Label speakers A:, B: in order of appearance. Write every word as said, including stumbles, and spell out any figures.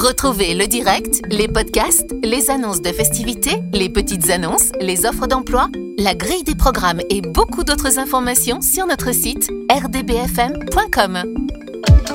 A: Retrouvez le direct, les podcasts, les annonces de festivités, les petites annonces, les offres d'emploi, la grille des programmes et beaucoup d'autres informations sur notre site r d b f m point com.